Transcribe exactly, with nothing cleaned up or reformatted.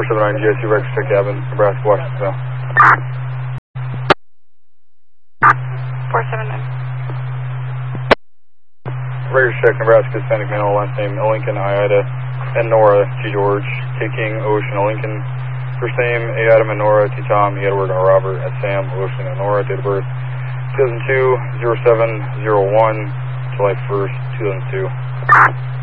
four seven nine G S U Rex Check Cabin, Nebraska, Washington. four seven nine. Records check, Nebraska, Hispanic male, last name Lincoln, Ida, and Nora, G. George, K. King, Ocean, Lincoln. First name, A. Adam and Nora, T. Tom, E. Edward, R. Robert, S. Sam, Ocean, and Nora. Date of birth, two thousand two, oh seven oh one, July first, two thousand two.